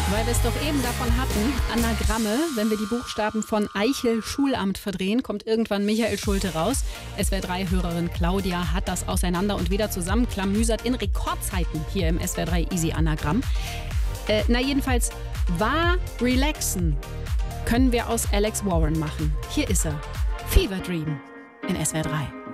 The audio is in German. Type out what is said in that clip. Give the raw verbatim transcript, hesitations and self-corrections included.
Weil wir es doch eben davon hatten, Anagramme, wenn wir die Buchstaben von Eichel Schulamt verdrehen, kommt irgendwann Michael Schulte raus. S W R drei Hörerin Claudia hat das auseinander und wieder zusammenklamüsert in Rekordzeiten hier im S W R drei Easy Anagramm. Äh, na jedenfalls, war relaxen können wir aus Alex Warren machen. Hier ist er. Fever Dream in S W R drei.